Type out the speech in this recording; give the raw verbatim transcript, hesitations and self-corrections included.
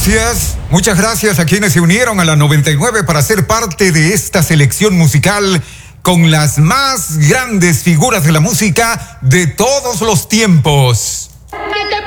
gracias, muchas gracias a quienes se unieron a la noventa y nueve para ser parte de esta selección musical con las más grandes figuras de la música de todos los tiempos. ¿Qué te